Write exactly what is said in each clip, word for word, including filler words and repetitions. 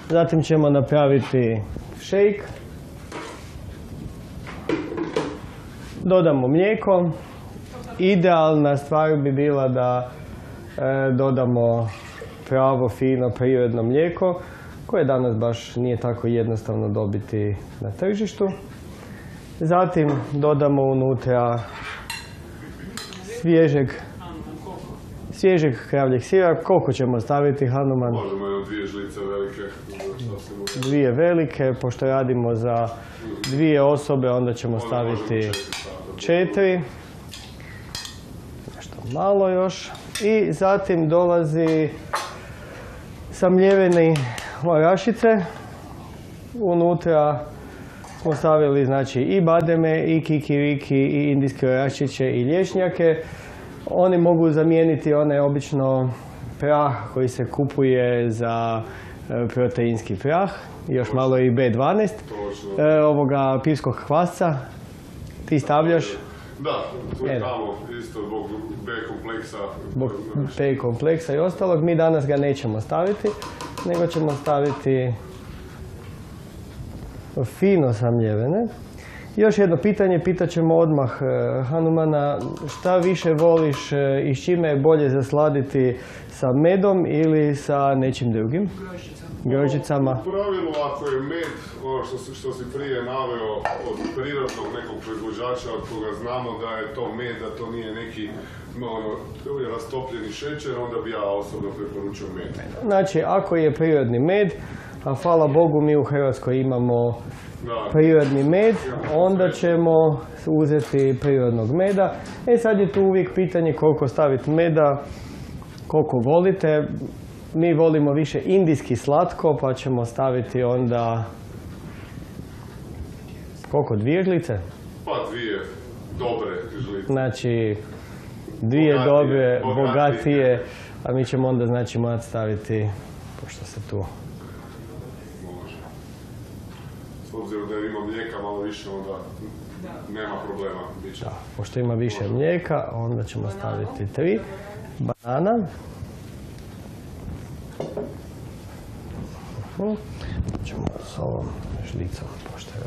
Zatim ćemo napraviti shake. Dodamo mlijeko. Idealna stvar bi bila da e, dodamo pravo, fino, prirodno mlijeko, koje danas baš nije tako jednostavno dobiti na tržištu. Zatim dodamo unutra svježeg, svježeg kravljeg sira. Koliko ćemo staviti, Hanuman? Možemo jedno dvije žlice velike. Dvije velike, pošto radimo za dvije osobe, onda ćemo staviti četiri. Nešto malo još. I zatim dolazi samljeveni orašice. Unutra smo stavili znači i bademe, i kikiriki, i indijske orašiće, i lješnjake. Oni mogu zamijeniti onaj obično prah koji se kupuje za proteinski prah. Još malo i be dvanaest. E, ovoga pivskog kvasca. Ti stavljaš? Da, tu je tamo isto zbog be kompleksa. Zbog be kompleksa i ostalog. Mi danas ga nećemo staviti, nego ćemo staviti fino samljevene. Još jedno pitanje, pitat ćemo odmah Hanumana, šta više voliš i s čime je bolje zasladiti, sa medom ili sa nečim drugim? Grožđicama. U pravilu, ako je med, ono što si, što si prije naveo od prirodnog nekog proizvođača od koga znamo da je to med, da to nije neki ono, rastopljeni šećer, onda bi ja osobno preporučio med. Znači, ako je prirodni med, a hvala Bogu mi u Hrvatskoj imamo da. prirodni med, onda ćemo uzeti prirodnog meda. E sad je tu uvijek pitanje koliko staviti meda, koliko volite. Mi volimo više indijski slatko, pa ćemo staviti onda koliko, dvije žlice? Pa dvije dobre žlice. Znači, dvije bogatije, dobre, bogatije. bogatije, a mi ćemo onda znači morati staviti, pošto se tu... Može. S obzirom da ima mlijeka malo više, onda nema problema. Da, pošto ima više Može. mlijeka, onda ćemo staviti tri. Banana. Uh-huh. Ćemo s ovom žlicom pošteno.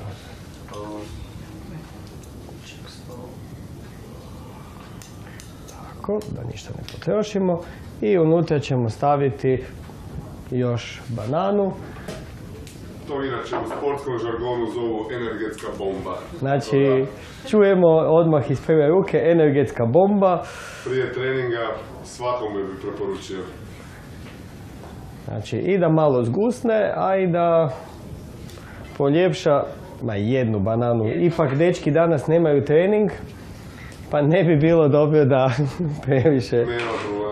Tako, da ništa ne potrošimo. I unutra ćemo staviti još bananu. To inače u sportskom žargonu zovu energetska bomba. Znači, čujemo odmah iz prve ruke energetska bomba. Prije treninga svakome bi preporučio. Znači, i da malo zgusne, a i da poljepša, ma jednu bananu. Ipak, dečki danas nemaju trening, pa ne bi bilo dobro da previše... Nema problema.